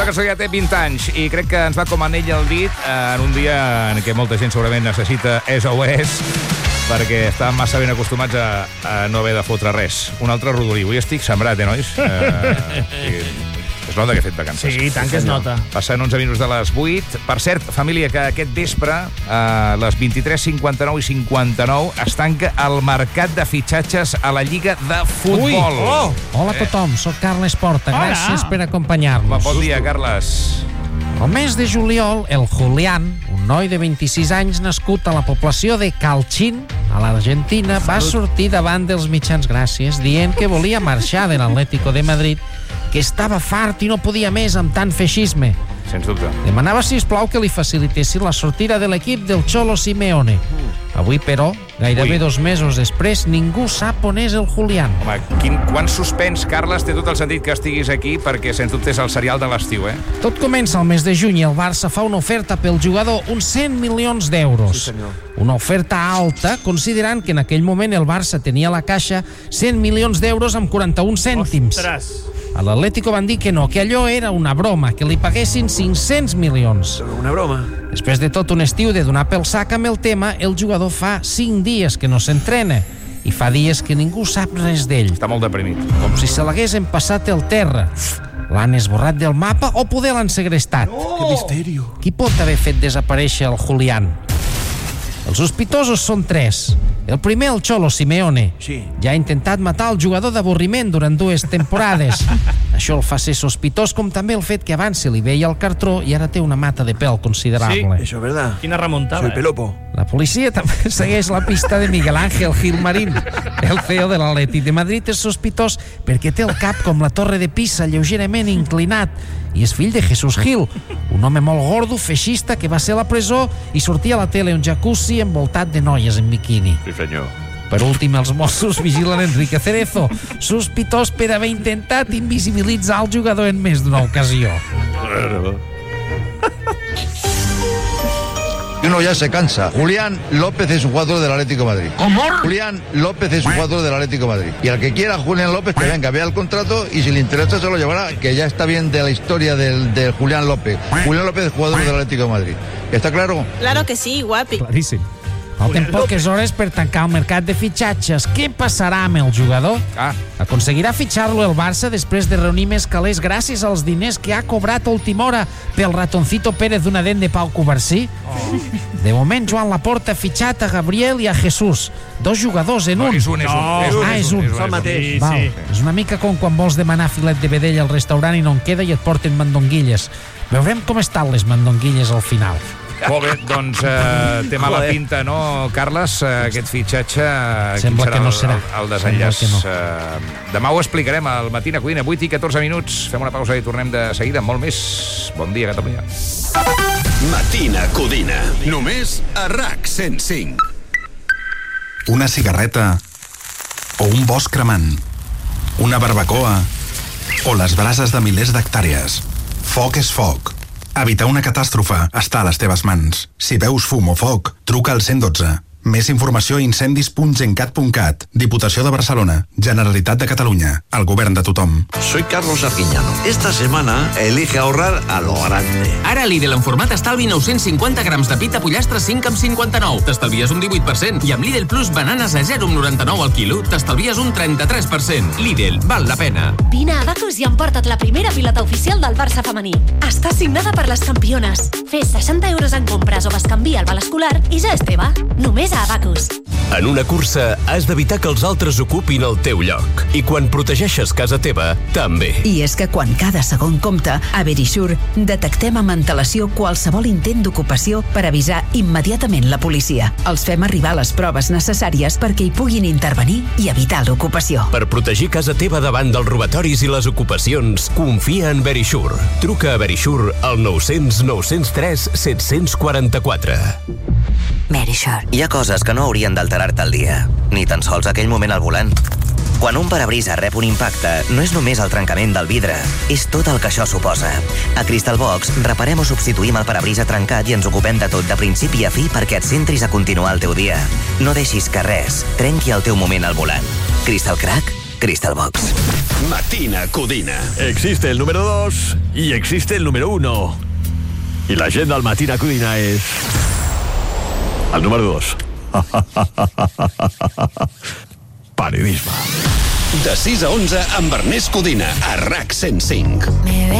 cançó ja té 20 anys i crec que ens va com anell al dit en un dia en què molta gent segurament necessita SOS perquè estan massa ben acostumats a no haver de fotre res. Un altre rodolí. Avui estic sembrat, nois? Es nota que he fet vacances. Sí, tant que es nota. Passen 11 minuts de les 8. Per cert, família, que aquest vespre, a les 23:59 i 59, es tanca el mercat de fitxatges a la Lliga de Futbol. Hola a tothom, soc Carles Porta. Gràcies per acompanyar-nos. Bon dia, Carles. El mes de juliol, el Julián, un noi de 26 anys nascut a la població de Calchín, a l'Argentina, va sortir davant dels mitjans gràcies dient que volia marxar de l'Atlético de Madrid, que estava fart i no podia més amb tant feixisme. Sens dubte. Demanava, sisplau, que li facilitessin la sortida de l'equip del Cholo Simeone. Avui, però, gairebé 2 mesos després, ningú sap on és el Julián. Home, quant suspens, Carles, té tot el sentit que estiguis aquí, perquè, sens dubte, és el serial de l'estiu, Tot comença el mes de juny i el Barça fa una oferta pel jugador, uns 100 milions d'euros. Sí, senyor. Una oferta alta, considerant que en aquell moment el Barça tenia a la caixa 100 milions d'euros amb 41 cèntims. Ostres! A l'Atlético van dir que no, que allò era una broma, que li paguessin 500 milions. Una broma. Després de tot un estiu de donar pel sac amb el tema, el jugador fa 5 dies que no s'entrena i fa dies que ningú sap res d'ell. Està molt deprimit. Com si se l'haguessin passat el terra. L'han esborrat del mapa o poder l'han segrestat. Que misteri. Qui pot haver fet desaparèixer el Julián? Els sospitosos són 3. El primer, el Cholo Simeone. Sí. Ja ha intentat matar el jugador d'avorriment durant 2 temporades. Això el fa ser sospitós, com també el fet que abans se li veia el cartró i ara té una mata de pèl considerable. Sí, això és verdad. Quina remuntada. Soy pelopo. La policia també segueix la pista de Miguel Ángel Gilmarín. El CEO de l'Atlètic de Madrid és sospitós perquè té el cap com la torre de Pisa, lleugerament inclinat, i és fill de Jesús Gil, un home molt gordo, feixista, que va ser a la presó i sortia a la tele un jacuzzi envoltat de noies en biquini. Sí, senyor. Per últim, els Mossos vigilen Enrique Cerezo, sospitós per haver intentat invisibilitzar el jugador en més d'una ocasió. Uno ya se cansa. Julián López es un jugador del Atlético de Madrid. ¿Cómo? Julián López es un jugador del Atlético de Madrid. Y al que quiera Julián López, que venga, vea el contrato y si le interesa se lo llevará, que ya está bien de la historia del Julián López. Julián López es jugador del Atlético de Madrid. ¿Está claro? Claro que sí, guapi. Claríssim. Falten poques hores per tancar el mercat de fitxatges. Què passarà amb el jugador? Aconseguirà fitxar-lo el Barça després de reunir més calés gràcies als diners que ha cobrat a última hora pel ratoncito Pérez d'una dent de Pau Covarsí? De moment, Joan Laporta ha fitxat a Gabriel i a Jesús. 2 jugadors en un. És un. És un. És el mateix. Sí, Val. sí. És una mica com quan vols demanar filet de vedella al restaurant i no en queda i et porten mandonguilles. Veurem com estan les mandonguilles al final. Molt bé, doncs té mala pinta, no, Carles? Aquest fitxatge... Sembla que no serà. El desenllaç. Sembla que Demà ho explicarem al Matina Codina, 8:14. Fem una pausa i tornem de seguida amb molt més. Bon dia, Catalunya. Matina Codina. Només a RAC 105. Una cigarreta o un bosc cremant, una barbacoa o les brases de milers d'hectàrees. Foc és foc. Evitar una catàstrofe està a les teves mans. Si veus fum o foc, truca al 112. Més informació a incendis.gencat.cat. Diputació de Barcelona. Generalitat de Catalunya. El govern de tothom. Soy Carlos Arguiñano. Esta semana elige ahorrar a lo grande. Ara a Lidl en format estalvi 950 grams de pita pollastre 5 amb 59. T'estalvies un 18%. I amb Lidl Plus bananes a 0,99 al quilo t'estalvies un 33%. Lidl, val la pena. Vine a Abacus i emporta't la primera pilota oficial del Barça femení. Està signada per les campiones. Fes 60 euros en compres o bescanvia al val escolar i ja és teva. Només a Abacus. En una cursa has d'evitar que els altres ocupin el teu lloc. I quan protegeixes casa teva, també. I és que quan cada segon compta, a Verisure detectem amb antelació qualsevol intent d'ocupació per avisar immediatament la policia. Els fem arribar les proves necessàries perquè hi puguin intervenir i evitar l'ocupació. Per protegir casa teva davant dels robatoris i les ocupacions, confia en Verisure. Truca a Verisure al 900 903 744. Verisure. Hi ha coses que no haurien d'alterar-te el dia, ni tan sols aquell moment al volant. Quan un parabrisa rep un impacte, no és només el trencament del vidre, és tot el que això suposa. A Crystal Box reparem o substituïm el parabrisa trencat i ens ocupem de tot de principi a fi perquè et centris a continuar el teu dia. No deixis que res trenqui el teu moment al volant. Crystal Crack? Crystal Box. Matina Codina. Existe el número 2 y existe el número 1. Y la gent del Matina Codina és... el número 2. Periodisme. De 6 a 11 amb Ernest Codina, a RAC 105.